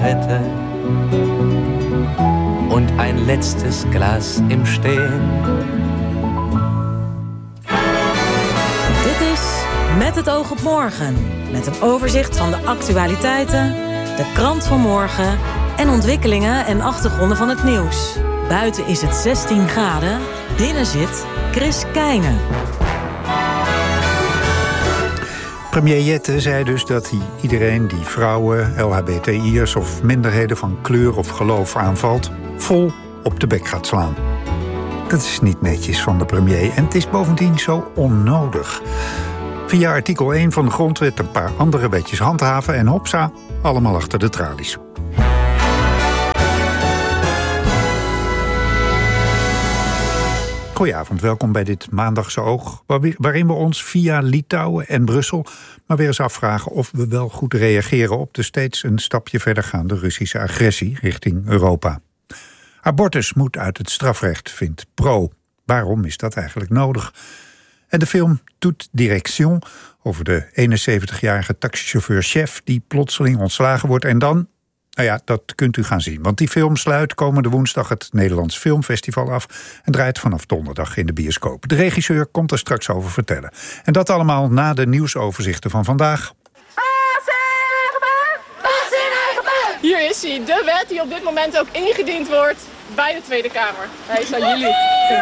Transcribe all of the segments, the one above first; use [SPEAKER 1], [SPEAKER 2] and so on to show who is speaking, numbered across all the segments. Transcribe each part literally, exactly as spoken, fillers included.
[SPEAKER 1] Zigarette und ein letztes Glas im Stehen.
[SPEAKER 2] Dit is Met het oog op morgen. Met een overzicht van de actualiteiten, de krant van morgen en ontwikkelingen en achtergronden van het nieuws. Buiten is het zestien graden, binnen zit Chris Keijne.
[SPEAKER 3] Premier Jette zei dus dat hij iedereen die vrouwen, L H B T I'ers of minderheden van kleur of geloof aanvalt, vol op de bek gaat slaan. Dat is niet netjes van de premier en het is bovendien zo onnodig. Via artikel één van de grondwet een paar andere wetjes handhaven en hopsa, allemaal achter de tralies. Goedenavond, welkom bij dit Maandagse Oog, waarin we ons via Litouwen en Brussel maar weer eens afvragen of we wel goed reageren op de steeds een stapje verdergaande Russische agressie richting Europa. Abortus moet uit het strafrecht, vindt Pro. Waarom is dat eigenlijk nodig? En de film Toute Direction over de eenenzeventigjarige taxichauffeur-chef die plotseling ontslagen wordt en dan... Nou ja, dat kunt u gaan zien. Want die film sluit komende woensdag het Nederlands Filmfestival af en draait vanaf donderdag in de bioscoop. De regisseur komt er straks over vertellen. En dat allemaal na de nieuwsoverzichten van vandaag.
[SPEAKER 4] Hier is hij, de wet die op dit moment ook ingediend wordt bij de Tweede Kamer. Hij is aan jullie.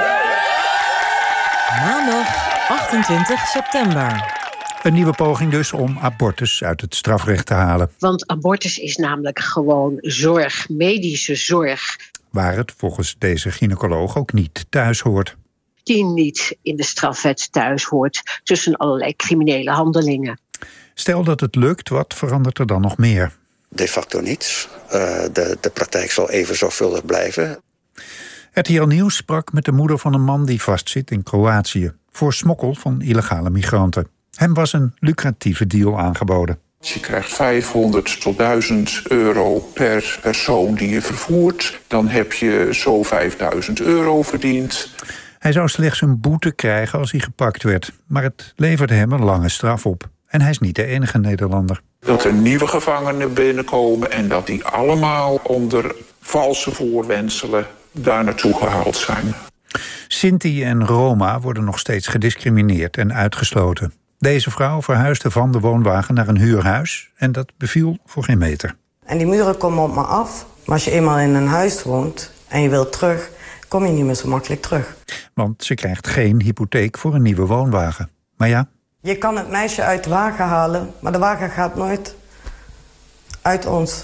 [SPEAKER 2] Maandag achtentwintig september.
[SPEAKER 3] Een nieuwe poging dus om abortus uit het strafrecht te halen.
[SPEAKER 5] Want abortus is namelijk gewoon zorg, medische zorg.
[SPEAKER 3] Waar het volgens deze gynaecoloog ook niet thuis hoort.
[SPEAKER 5] Die niet in de strafwet thuis hoort tussen allerlei criminele handelingen.
[SPEAKER 3] Stel dat het lukt, wat verandert er dan nog meer?
[SPEAKER 6] De facto niets. Uh, de, de praktijk zal even zorgvuldig blijven.
[SPEAKER 3] R T L Nieuws sprak met de moeder van een man die vastzit in Kroatië voor smokkel van illegale migranten. Hem was een lucratieve deal aangeboden.
[SPEAKER 7] Je krijgt vijfhonderd tot duizend euro per persoon die je vervoert. Dan heb je zo vijfduizend euro verdiend.
[SPEAKER 3] Hij zou slechts een boete krijgen als hij gepakt werd. Maar het leverde hem een lange straf op. En hij is niet de enige Nederlander.
[SPEAKER 7] Dat er nieuwe gevangenen binnenkomen en dat die allemaal onder valse voorwendselen daar naartoe gehaald zijn.
[SPEAKER 3] Sinti en Roma worden nog steeds gediscrimineerd en uitgesloten. Deze vrouw verhuisde van de woonwagen naar een huurhuis en dat beviel voor geen meter.
[SPEAKER 8] En die muren komen op me af, maar als je eenmaal in een huis woont en je wilt terug, kom je niet meer zo makkelijk terug.
[SPEAKER 3] Want ze krijgt geen hypotheek voor een nieuwe woonwagen. Maar ja...
[SPEAKER 8] Je kan het meisje uit de wagen halen, maar de wagen gaat nooit uit ons.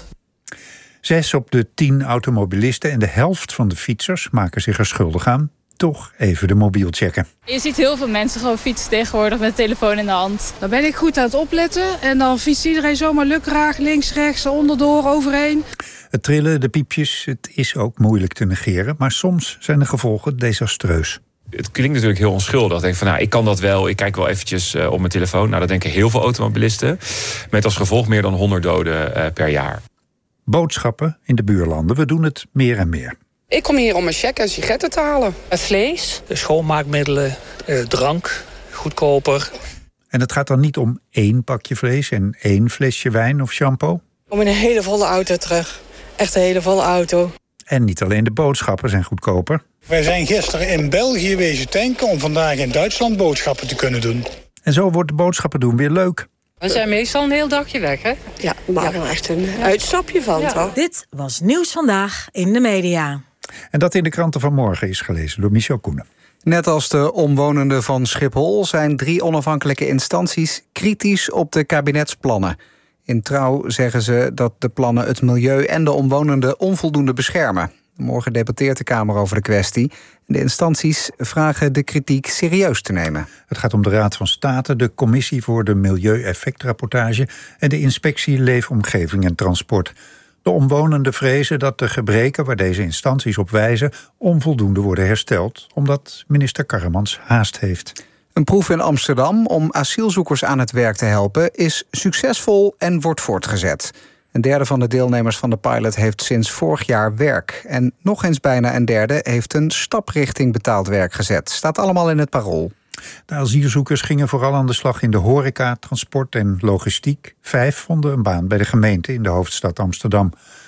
[SPEAKER 3] Zes op de tien automobilisten en de helft van de fietsers maken zich er schuldig aan. Toch even de mobiel checken.
[SPEAKER 4] Je ziet heel veel mensen gewoon fietsen tegenwoordig met de telefoon in de hand.
[SPEAKER 9] Dan ben ik goed aan het opletten en dan fietst iedereen zomaar lukraak links, rechts, onderdoor, overheen.
[SPEAKER 3] Het trillen, de piepjes, het is ook moeilijk te negeren, maar soms zijn de gevolgen desastreus.
[SPEAKER 10] Het klinkt natuurlijk heel onschuldig. Ik denk van, nou, ik kan dat wel, ik kijk wel eventjes uh, op mijn telefoon. Nou, dat denken heel veel automobilisten. Met als gevolg meer dan honderd doden uh, per jaar. Boodschappen in de buurlanden, we doen het meer en meer.
[SPEAKER 11] Ik kom hier om mijn cheque en sigaretten te halen. Het vlees,
[SPEAKER 12] de schoonmaakmiddelen, eh, drank, goedkoper.
[SPEAKER 3] En het gaat dan niet om één pakje vlees en één flesje wijn of shampoo?
[SPEAKER 11] Ik kom in een hele volle auto terug. Echt een hele volle auto.
[SPEAKER 3] En niet alleen de boodschappen zijn goedkoper.
[SPEAKER 13] Wij zijn gisteren in België wezen tanken om vandaag in Duitsland boodschappen te kunnen doen.
[SPEAKER 3] En zo wordt de boodschappen doen weer leuk.
[SPEAKER 11] We zijn meestal een heel dagje weg, hè? Ja, maar er echt een uitstapje van, ja. Toch?
[SPEAKER 2] Dit was Nieuws Vandaag in de media.
[SPEAKER 3] En dat in de kranten van morgen is gelezen door Michel Koenen.
[SPEAKER 14] Net als de omwonenden van Schiphol zijn drie onafhankelijke instanties kritisch op de kabinetsplannen. In Trouw zeggen ze dat de plannen het milieu en de omwonenden onvoldoende beschermen. Morgen debatteert de Kamer over de kwestie. De instanties vragen de kritiek serieus te nemen. Het gaat om de Raad van State, de Commissie voor de Milieueffectrapportage en de Inspectie Leefomgeving en Transport. De omwonenden vrezen dat de gebreken waar deze instanties op wijzen onvoldoende worden hersteld, omdat minister Karremans haast heeft. Een proef in Amsterdam om asielzoekers aan het werk te helpen is succesvol en wordt voortgezet. Een derde van de deelnemers van de pilot heeft sinds vorig jaar werk. En nog eens bijna een derde heeft een stap richting betaald werk gezet. Staat allemaal in het Parool. De asielzoekers gingen vooral aan de slag in de horeca, transport en logistiek. Vijf vonden een baan bij de gemeente in de hoofdstad Amsterdam.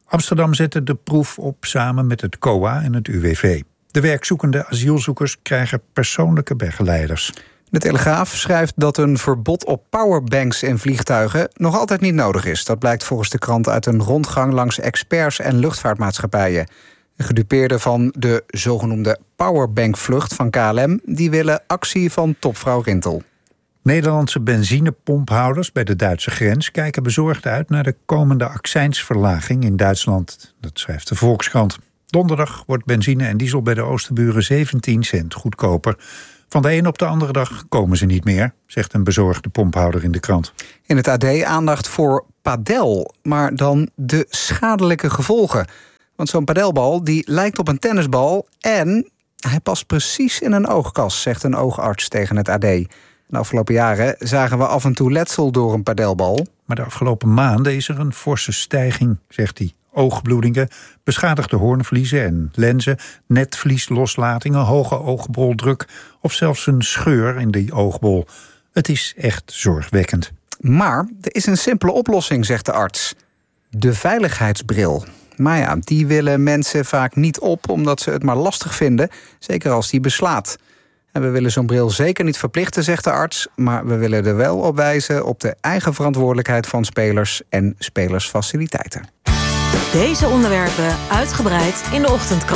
[SPEAKER 3] Amsterdam zette de proef op samen met het C O A en het U W V. De werkzoekende asielzoekers krijgen persoonlijke begeleiders.
[SPEAKER 14] De Telegraaf schrijft dat een verbod op powerbanks in vliegtuigen nog altijd niet nodig is. Dat blijkt volgens de krant uit een rondgang langs experts en luchtvaartmaatschappijen. De gedupeerden van de zogenoemde powerbankvlucht van K L M... die willen actie van topvrouw Rintel.
[SPEAKER 3] Nederlandse benzinepomphouders bij de Duitse grens kijken bezorgd uit naar de komende accijnsverlaging in Duitsland. Dat schrijft de Volkskrant. Donderdag wordt benzine en diesel bij de Oosterburen zeventien cent goedkoper. Van de een op de andere dag komen ze niet meer, zegt een bezorgde pomphouder in de krant.
[SPEAKER 14] In het A D aandacht voor padel, maar dan de schadelijke gevolgen. Want zo'n padelbal die lijkt op een tennisbal en hij past precies in een oogkas, zegt een oogarts tegen het A D. De afgelopen jaren zagen we af en toe letsel door een padelbal.
[SPEAKER 3] Maar de afgelopen maanden is er een forse stijging, zegt hij. Oogbloedingen, beschadigde hoornvliezen en lenzen, netvlieslosslatingen, hoge oogboldruk of zelfs een scheur in die oogbol. Het is echt zorgwekkend.
[SPEAKER 14] Maar er is een simpele oplossing, zegt de arts. De veiligheidsbril. Maar ja, die willen mensen vaak niet op omdat ze het maar lastig vinden, zeker als die beslaat. En we willen zo'n bril zeker niet verplichten, zegt de arts, maar we willen er wel op wijzen op de eigen verantwoordelijkheid van spelers en spelersfaciliteiten.
[SPEAKER 2] Deze onderwerpen uitgebreid in de ochtendkrant.